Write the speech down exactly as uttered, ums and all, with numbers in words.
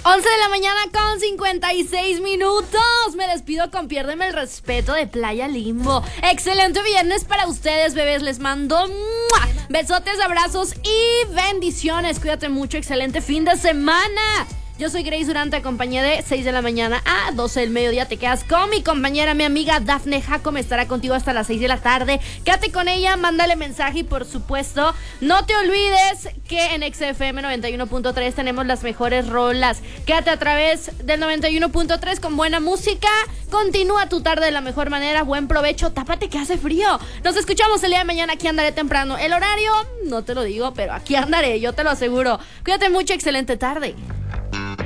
once de la mañana con cincuenta y seis minutos. Me despido con Piérdeme el Respeto de Playa Limbo. Excelente viernes para ustedes, bebés. Les mando ¡mua! Besotes, abrazos y bendiciones. Cuídate mucho. Excelente fin de semana. Yo soy Grace Durán, te acompañé de seis de la mañana a doce del mediodía. Te quedas con mi compañera, mi amiga Dafne Jacome. Estará contigo hasta las seis de la tarde. Quédate con ella, mándale mensaje y por supuesto, no te olvides que en X F M noventa y uno punto tres tenemos las mejores rolas. Quédate a través del noventa y uno punto tres con buena música. Continúa tu tarde de la mejor manera. Buen provecho, tápate que hace frío. Nos escuchamos el día de mañana, aquí andaré temprano. El horario, no te lo digo, pero aquí andaré, yo te lo aseguro. Cuídate mucho, excelente tarde.